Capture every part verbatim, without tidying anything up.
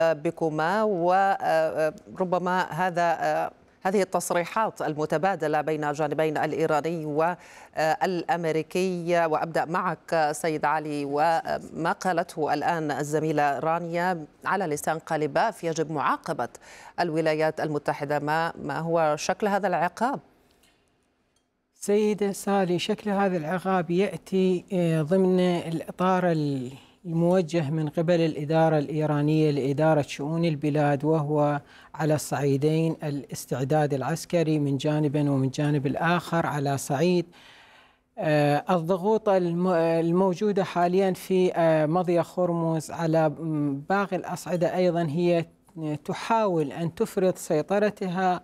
بكما، وربما هذا هذه التصريحات المتبادلة بين الجانبين الإيراني والأمريكي. وأبدأ معك سيد علي، وما قالته الآن الزميلة رانيا على لسان قالباف يجب معاقبة الولايات المتحدة. ما ما هو شكل هذا العقاب؟ سيدة سالي، شكل هذا العقاب يأتي ضمن الإطار الموجه من قبل الإدارة الإيرانية لإدارة شؤون البلاد، وهو على الصعيدين: الاستعداد العسكري من جانب ومن جانب الآخر على صعيد الضغوط الموجودة حاليا في مضيق هرمز على باقي الأصعدة. أيضا هي تحاول أن تفرض سيطرتها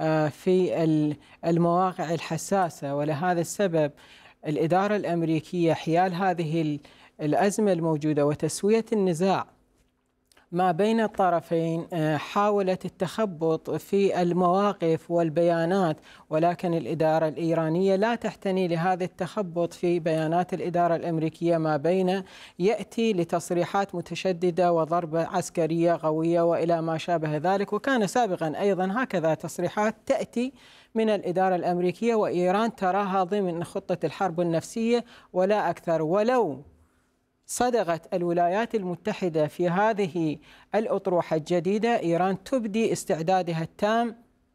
في المواقع الحساسة، ولهذا السبب الإدارة الأمريكية حيال هذه الأزمة الموجودة وتسوية النزاع ما بين الطرفين حاولت التخبط في المواقف والبيانات، ولكن الإدارة الإيرانية لا تحتني لهذا التخبط في بيانات الإدارة الأمريكية، ما بين يأتي لتصريحات متشددة وضربة عسكرية قوية وإلى ما شابه ذلك. وكان سابقا أيضا هكذا تصريحات تأتي من الإدارة الأمريكية، وإيران تراها ضمن خطة الحرب النفسية ولا أكثر. ولو صدقت الولايات المتحدة في هذه الأطروحة الجديدة، إيران تبدي استعدادها التام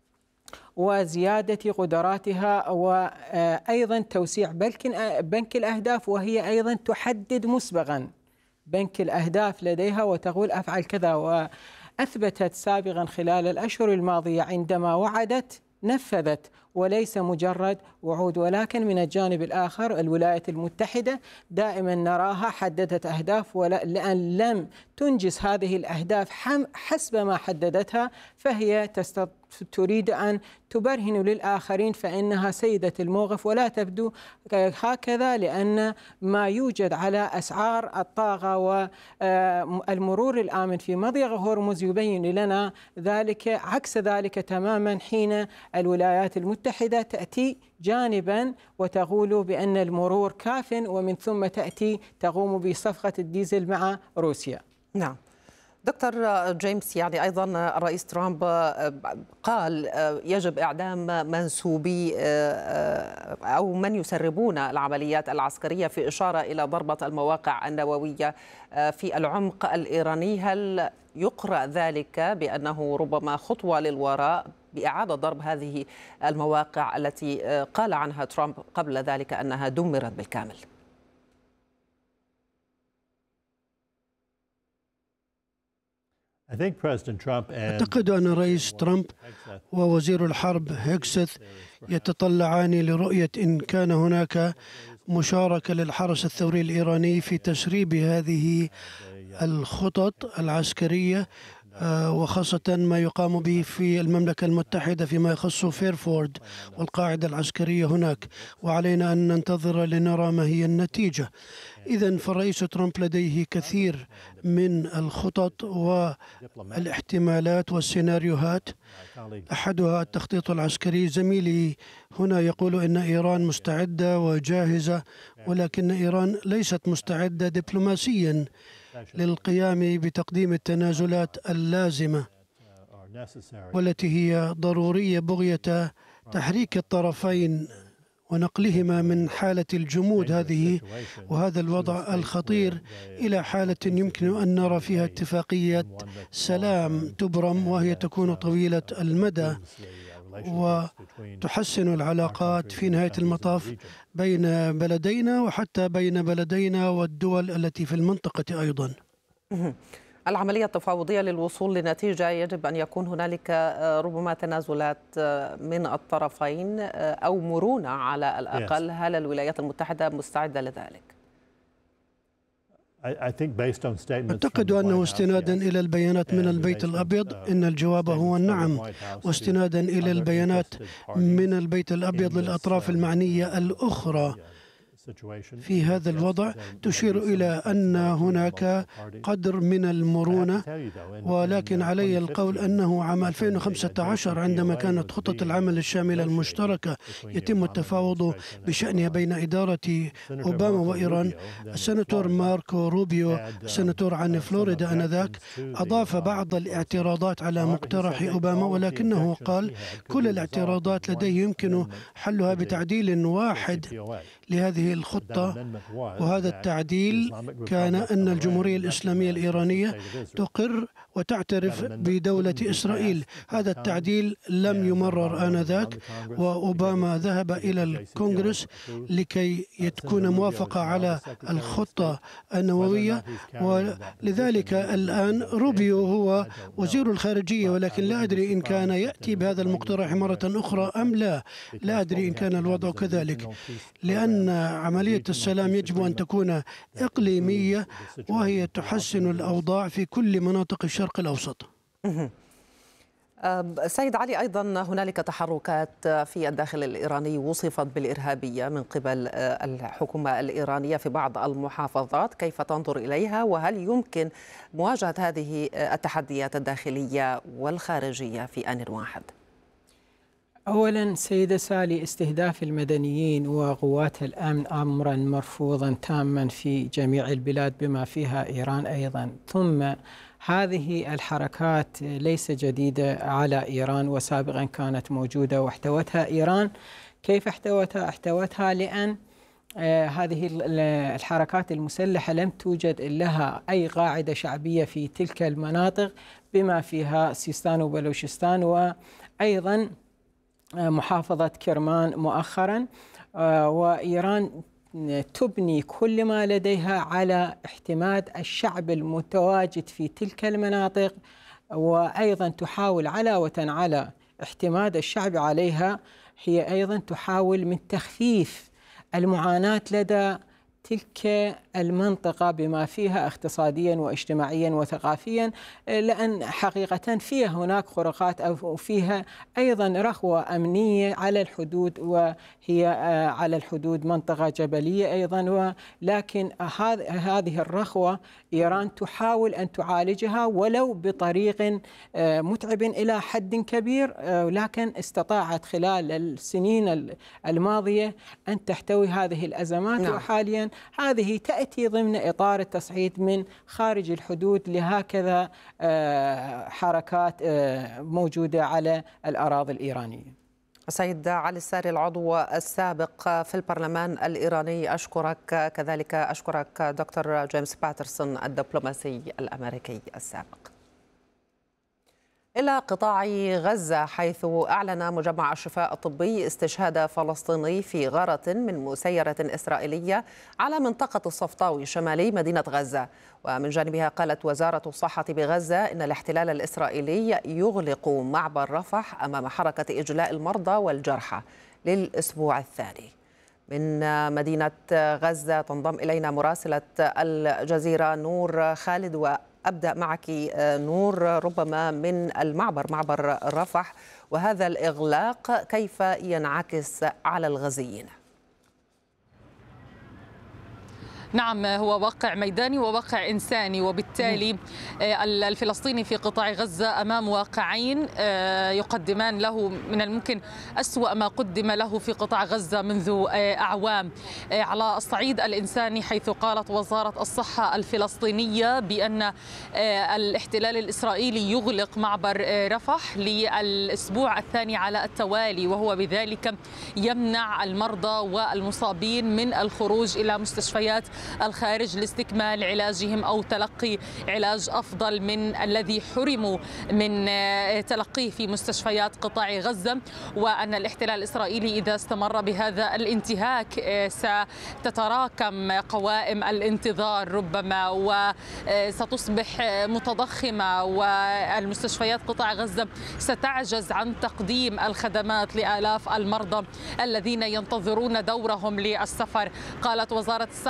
وزيادة قدراتها وأيضا توسيع بنك الأهداف، وهي أيضا تحدد مسبقا بنك الأهداف لديها وتقول أفعل كذا. وأثبتت سابقا خلال الأشهر الماضية عندما وعدت نفذت، وليس مجرد وعود. ولكن من الجانب الآخر الولايات المتحدة دائما نراها حددت أهداف، ولأن لم تنجز هذه الأهداف حسب ما حددتها فهي تريد أن تبرهن للآخرين فإنها سيدة الموقف، ولا تبدو هكذا، لأن ما يوجد على أسعار الطاقة والمرور الآمن في مضيق هرمز يبين لنا ذلك عكس ذلك تماما، حين الولايات المتحدة تأتي جانبا وتقول بأن المرور كاف، ومن ثم تأتي تقوم بصفقة الديزل مع روسيا. نعم دكتور جيمس، يعني أيضا الرئيس ترامب قال يجب إعدام منسوبي أو من يسربون العمليات العسكرية، في إشارة إلى ضربة المواقع النووية في العمق الإيراني. هل يقرأ ذلك بأنه ربما خطوة للوراء بإعادة ضرب هذه المواقع التي قال عنها ترامب قبل ذلك أنها دمرت بالكامل؟ أعتقد أن الرئيس ترامب ووزير الحرب هيكسث يتطلعان لرؤية إن كان هناك مشاركة للحرس الثوري الإيراني في تسريب هذه الخطط العسكرية، وخاصة ما يقام به في المملكة المتحدة فيما يخص فيرفورد والقاعدة العسكرية هناك، وعلينا أن ننتظر لنرى ما هي النتيجة. إذن فالرئيس ترامب لديه كثير من الخطط والاحتمالات والسيناريوهات، أحدها التخطيط العسكري. زميلي هنا يقول إن إيران مستعدة وجاهزة، ولكن إيران ليست مستعدة دبلوماسيا للقيام بتقديم التنازلات اللازمة والتي هي ضرورية بغية تحريك الطرفين ونقلهما من حالة الجمود هذه وهذا الوضع الخطير إلى حالة يمكن أن نرى فيها اتفاقية سلام تبرم، وهي تكون طويلة المدى وتحسن العلاقات في نهاية المطاف بين بلدينا وحتى بين بلدينا والدول التي في المنطقة أيضا. العملية التفاوضية للوصول لنتيجة يجب أن يكون هنالك ربما تنازلات من الطرفين أو مرونة على الأقل. هل الولايات المتحدة مستعدة لذلك؟ أعتقد أنه استنادا إلى البيانات من البيت الأبيض إن الجواب هو نعم، واستنادا إلى البيانات من البيت الأبيض للأطراف المعنية الأخرى في هذا الوضع تشير إلى أن هناك قدر من المرونة، ولكن علي القول أنه عام ألفين وخمسة عشر عندما كانت خطة العمل الشاملة المشتركة يتم التفاوض بشأنها بين إدارة أوباما وإيران، السناتور ماركو روبيو السناتور عن فلوريدا آنذاك أضاف بعض الاعتراضات على مقترح أوباما، ولكنه قال كل الاعتراضات لديه يمكن حلها بتعديل واحد لهذه الخطة، وهذا التعديل كان أن الجمهورية الإسلامية الإيرانية تقر وتعترف بدولة إسرائيل. هذا التعديل لم يمرر آنذاك، وأوباما ذهب إلى الكونغرس لكي تكون موافقة على الخطة النووية، ولذلك الآن روبيو هو وزير الخارجية، ولكن لا أدري إن كان يأتي بهذا المقترح مرة أخرى أم لا. لا أدري إن كان الوضع كذلك، لأن عملية السلام يجب أن تكون إقليمية، وهي تحسن الأوضاع في كل مناطق الشرق الأوسط. سيد علي، أيضا هنالك تحركات في الداخل الإيراني وصفت بالإرهابية من قبل الحكومة الإيرانية في بعض المحافظات، كيف تنظر إليها؟ وهل يمكن مواجهة هذه التحديات الداخلية والخارجية في آن واحد؟ أولا سيدة سالي، استهداف المدنيين وقوات الأمن أمرا مرفوضا تاما في جميع البلاد بما فيها إيران أيضا. ثم هذه الحركات ليس جديدة على إيران، وسابقا كانت موجودة واحتوتها إيران. كيف احتوتها؟ احتوتها لأن آه هذه الحركات المسلحة لم توجد لها أي قاعدة شعبية في تلك المناطق بما فيها سيستان وبلوشستان، وأيضا محافظة كرمان مؤخرا. وإيران تبني كل ما لديها على احتماد الشعب المتواجد في تلك المناطق، وأيضا تحاول علاوة على احتماد الشعب عليها هي أيضا تحاول من تخفيف المعاناة لدى تلك المنطقة بما فيها اقتصاديا واجتماعيا وثقافيا، لأن حقيقة فيها هناك خروقات أو فيها أيضا رخوة أمنية على الحدود، وهي على الحدود منطقة جبلية أيضا. ولكن هذه الرخوة إيران تحاول أن تعالجها ولو بطريق متعب إلى حد كبير، لكن استطاعت خلال السنين الماضية أن تحتوي هذه الأزمات. نعم. وحاليا هذه تأتي ضمن إطار التصعيد من خارج الحدود لهكذا حركات موجودة على الأراضي الإيرانية. سيد علي الساري، العضو السابق في البرلمان الإيراني، أشكرك. كذلك أشكرك دكتور جيمس باترسون الدبلوماسي الأمريكي السابق. إلى قطاع غزة، حيث أعلن مجمع الشفاء الطبي استشهاد فلسطيني في غارة من مسيرة إسرائيلية على منطقة الصفطاوي شمالي مدينة غزة. ومن جانبها قالت وزارة الصحة بغزة إن الاحتلال الإسرائيلي يغلق معبر رفح أمام حركة إجلاء المرضى والجرحى للأسبوع الثاني. من مدينة غزة تنضم إلينا مراسلة الجزيرة نور خالد، و أبدأ معك نور ربما من المعبر، معبر رفح، وهذا الإغلاق كيف ينعكس على الغزيين؟ نعم، هو واقع ميداني وواقع إنساني، وبالتالي الفلسطيني في قطاع غزة أمام واقعين يقدمان له من الممكن أسوأ ما قدم له في قطاع غزة منذ أعوام. على الصعيد الإنساني، حيث قالت وزارة الصحة الفلسطينية بأن الاحتلال الإسرائيلي يغلق معبر رفح للأسبوع الثاني على التوالي، وهو بذلك يمنع المرضى والمصابين من الخروج إلى مستشفيات الخارج لاستكمال علاجهم أو تلقي علاج أفضل من الذي حرموا من تلقيه في مستشفيات قطاع غزة. وأن الاحتلال الإسرائيلي إذا استمر بهذا الانتهاك ستتراكم قوائم الانتظار ربما، وستصبح متضخمة، والمستشفيات قطاع غزة ستعجز عن تقديم الخدمات لآلاف المرضى الذين ينتظرون دورهم للسفر. قالت وزارة الصحة سابقا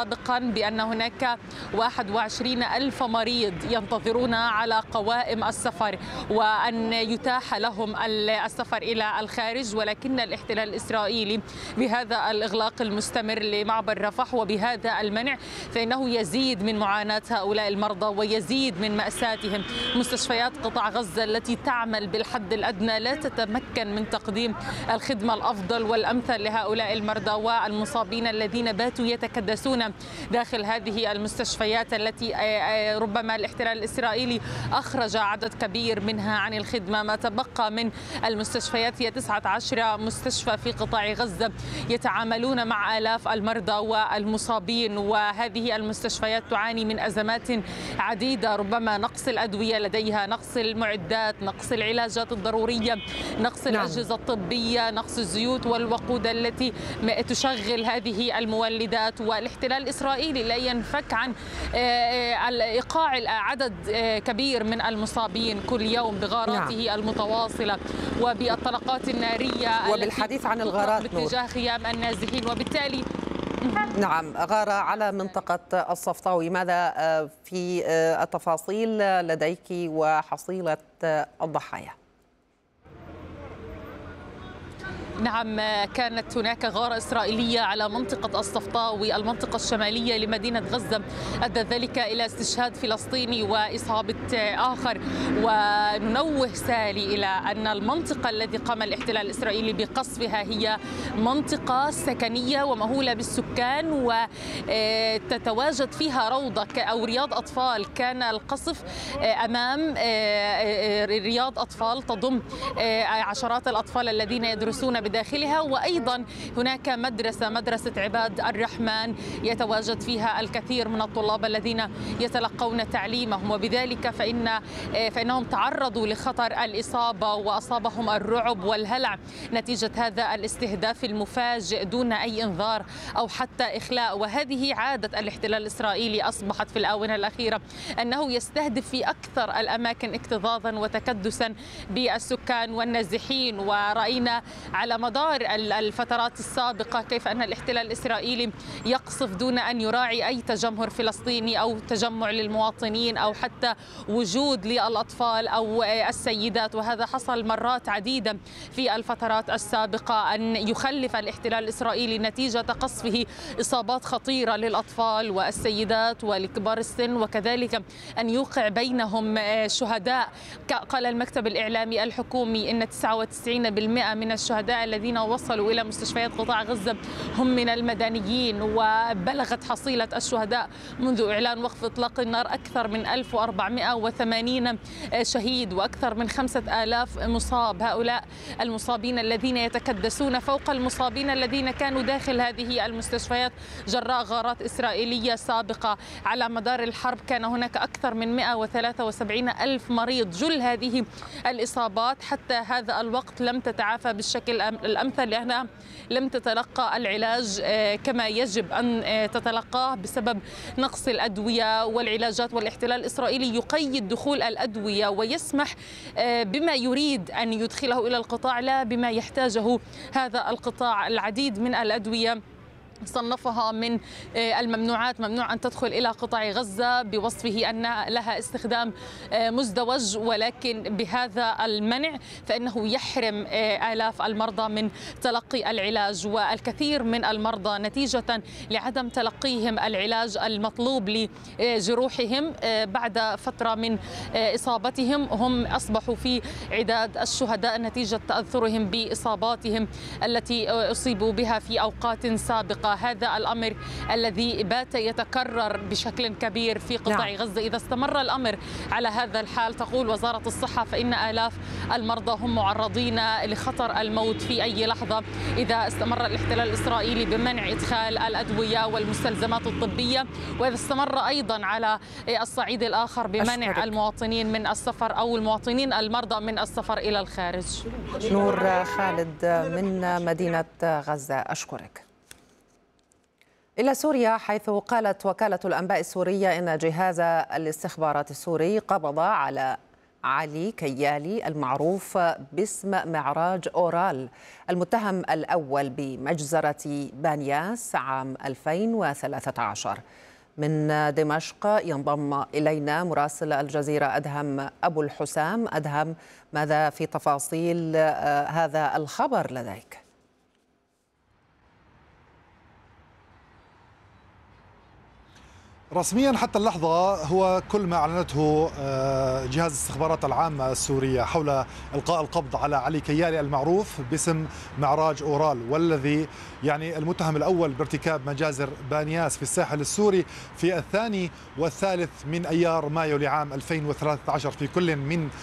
سابقا بأن هناك واحد وعشرين ألف مريض ينتظرون على قوائم السفر وأن يتاح لهم السفر إلى الخارج، ولكن الاحتلال الإسرائيلي بهذا الإغلاق المستمر لمعبر رفح وبهذا المنع فإنه يزيد من معاناة هؤلاء المرضى ويزيد من مأساتهم. مستشفيات قطاع غزة التي تعمل بالحد الأدنى لا تتمكن من تقديم الخدمة الأفضل والأمثل لهؤلاء المرضى والمصابين الذين باتوا يتكدسون داخل هذه المستشفيات التي ربما الاحتلال الإسرائيلي أخرج عدد كبير منها عن الخدمة. ما تبقى من المستشفيات هي تسعة عشر مستشفى في قطاع غزة يتعاملون مع آلاف المرضى والمصابين، وهذه المستشفيات تعاني من أزمات عديدة، ربما نقص الأدوية لديها، نقص المعدات، نقص العلاجات الضرورية، نقص نعم. الأجهزة الطبية، نقص الزيوت والوقود التي تشغل هذه المولدات. والاحتلال الإسرائيلي لا ينفك عن إيقاع عدد كبير من المصابين كل يوم بغاراته نعم. المتواصلة وبالطلقات النارية وبالحديث عن الغارات باتجاه خيام النازحين. وبالتالي نعم غارة على منطقة الصفطاوي، ماذا في التفاصيل لديك وحصيلة الضحايا؟ نعم، كانت هناك غارة إسرائيلية على منطقة الصفطاوي المنطقة الشمالية لمدينة غزة، أدى ذلك إلى استشهاد فلسطيني وإصابة آخر. وننوه سالي إلى أن المنطقة التي قام الاحتلال الإسرائيلي بقصفها هي منطقة سكنية ومهولة بالسكان وتتواجد فيها روضة أو رياض أطفال. كان القصف أمام رياض أطفال تضم عشرات الأطفال الذين يدرسون بداخلها، وأيضا هناك مدرسة مدرسة عباد الرحمن يتواجد فيها الكثير من الطلاب الذين يتلقون تعليمهم، وبذلك فإن فإنهم تعرضوا لخطر الإصابة وأصابهم الرعب والهلع نتيجة هذا الاستهداف المفاجئ دون أي إنذار أو حتى إخلاء. وهذه عادة الاحتلال الإسرائيلي أصبحت في الآونة الأخيرة أنه يستهدف في أكثر الأماكن اكتظاظا وتكدسا بالسكان والنازحين. ورأينا على مدار الفترات السابقة كيف أن الاحتلال الإسرائيلي يقصف دون أن يراعي أي تجمهر فلسطيني أو تجمع للمواطنين أو حتى وجود للأطفال أو السيدات. وهذا حصل مرات عديدة في الفترات السابقة أن يخلف الاحتلال الإسرائيلي نتيجة قصفه إصابات خطيرة للأطفال والسيدات ولكبار السن، وكذلك أن يوقع بينهم شهداء. قال المكتب الإعلامي الحكومي إن تسعة وتسعين بالمئة من الشهداء الذين وصلوا إلى مستشفيات قطاع غزة هم من المدنيين، وبلغت حصيلة الشهداء منذ إعلان وقف إطلاق النار أكثر من ألف وأربعمئة وثمانين شهيد وأكثر من خمسة آلاف مصاب. هؤلاء المصابين الذين يتكدسون فوق المصابين الذين كانوا داخل هذه المستشفيات جراء غارات إسرائيلية سابقة. على مدار الحرب كان هناك أكثر من مئة وثلاثة وسبعين ألف مريض. جل هذه الإصابات حتى هذا الوقت لم تتعافى بالشكل الأمثل لأنها لم تتلقى العلاج كما يجب أن تتلقاه بسبب نقص الأدوية والعلاجات. والاحتلال الإسرائيلي يقيد دخول الأدوية ويسمح بما يريد أن يدخله إلى القطاع لا بما يحتاجه هذا القطاع. العديد من الأدوية صنفها من الممنوعات، ممنوع أن تدخل إلى قطاع غزة بوصفه أن لها استخدام مزدوج، ولكن بهذا المنع فإنه يحرم آلاف المرضى من تلقي العلاج. والكثير من المرضى نتيجة لعدم تلقيهم العلاج المطلوب لجروحهم بعد فترة من إصابتهم هم أصبحوا في عداد الشهداء نتيجة تأثرهم بإصاباتهم التي أصيبوا بها في أوقات سابقة. هذا الأمر الذي بات يتكرر بشكل كبير في قطاع نعم. غزة. إذا استمر الأمر على هذا الحال تقول وزارة الصحة فإن آلاف المرضى هم معرضين لخطر الموت في أي لحظة إذا استمر الاحتلال الإسرائيلي بمنع إدخال الأدوية والمستلزمات الطبية، وإذا استمر أيضا على الصعيد الآخر بمنع أشكرك. المواطنين من السفر أو المواطنين المرضى من السفر إلى الخارج. نور خالد من مدينة غزة، أشكرك. إلى سوريا، حيث قالت وكالة الأنباء السورية إن جهاز الاستخبارات السوري قبض على علي كيالي المعروف باسم معراج أورال، المتهم الأول بمجزرة بانياس عام ألفين وثلاثة عشر. من دمشق ينضم إلينا مراسل الجزيرة أدهم أبو الحسام. أدهم، ماذا في تفاصيل هذا الخبر لديك؟ رسميا حتى اللحظة هو كل ما أعلنته جهاز الاستخبارات العامة السورية حول إلقاء القبض على علي كيالي المعروف باسم معراج أورال، والذي يعني المتهم الأول بارتكاب مجازر بانياس في الساحل السوري في الثاني والثالث من أيار مايو لعام ألفين وثلاثة عشر في كل من